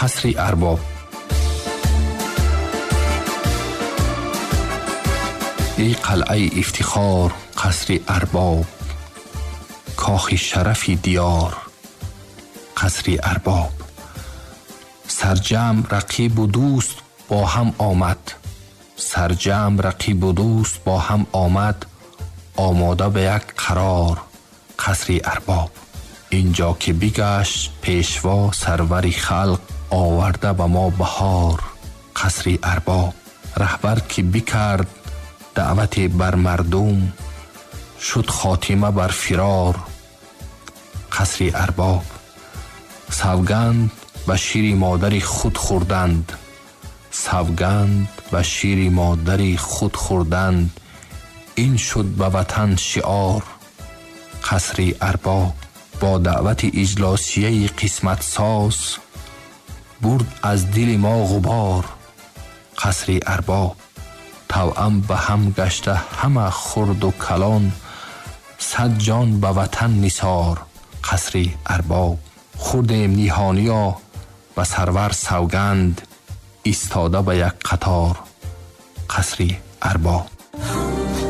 قصر ارباب. ای قلعه افتخار قصر ارباب، کاخ شرف دیار قصر ارباب. سرجم رقیب و دوست با هم آمد، سرجم رقیب و دوست با هم آمد، آماده به یک قرار قصر ارباب. اینجا که بگشت پیشوا سرور خلق، آورده به ما بهار قصر ارباب. رهبر که بکرد دعوت بر مردم، شد خاتمه بر فرار قصر ارباب. سوگند به شیر مادر خود خوردند، سوگند به شیر مادر خود خوردند، این شد به وطن شعار قصر ارباب. با دعوت اجلاسیه قسمت ساز، برد از دل ما غبار قصر ارباب. توأم به هم گشته همه خرد و کلان، صد جان به وطن نثار قصر ارباب. خوردیم نیهانیا به سرور سوگند، ایستاده به یک قطار قصر ارباب.